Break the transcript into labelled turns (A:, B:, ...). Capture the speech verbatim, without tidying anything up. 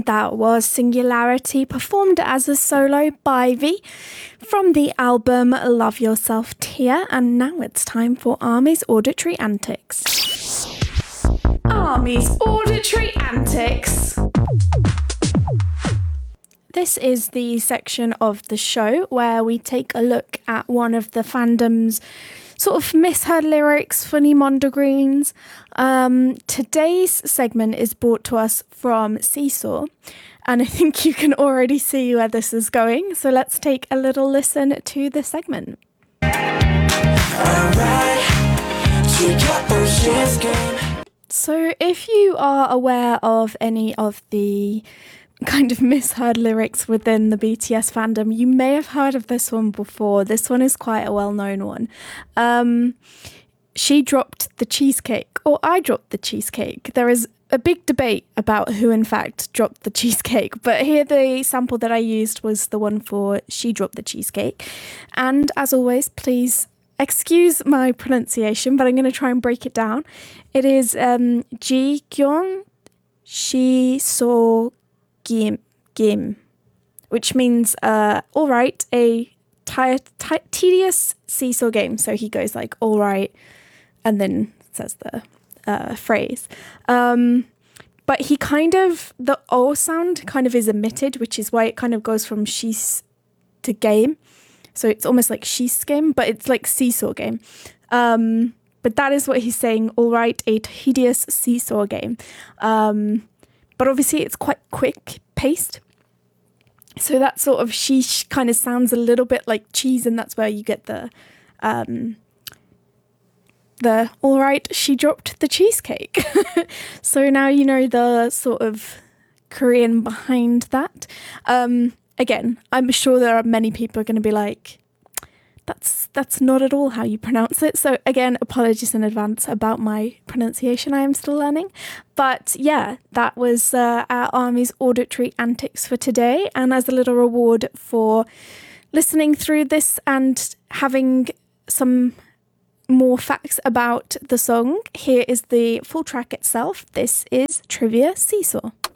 A: That was Singularity, performed as a solo by V from the album Love Yourself Tia. And now it's time for Army's Auditory Antics. Army's Auditory Antics. This is the section of the show where we take a look at one of the fandom's sort of misheard lyrics, funny mondegreens. Um, today's segment is brought to us from Seesaw, and I think you can already see where this is going. So let's take a little listen to the segment. So if you are aware of any of the kind of misheard lyrics within the B T S fandom, you may have heard of this one before. This one is quite a well-known one. Um, she dropped the cheesecake, or I dropped the cheesecake. There is a big debate about who in fact dropped the cheesecake, but here the sample that I used was the one for she dropped the cheesecake. And as always, please excuse my pronunciation, but I'm going to try and break it down. It is um, Ji Kyung Shi So Game, game, which means, uh, all right, a ti- ti- tedious seesaw game. So he goes like, all right, and then says the uh, phrase. Um, but he kind of, the O sound kind of is omitted, which is why it kind of goes from she's to game. So it's almost like she's game, but it's like seesaw game. Um, but that is what he's saying, all right, a tedious seesaw game. Um, But obviously it's quite quick paced. So that sort of sheesh kind of sounds a little bit like cheese, and that's where you get the, um, the, all right, she dropped the cheesecake. So now you know the sort of Korean behind that. Um, again, I'm sure there are many people are going to be like, That's that's not at all how you pronounce it. So again, apologies in advance about my pronunciation. I am still learning. But yeah, that was uh, our Army's Auditory Antics for today. And as a little reward for listening through this and having some more facts about the song, here is the full track itself. This is Trivia Seesaw.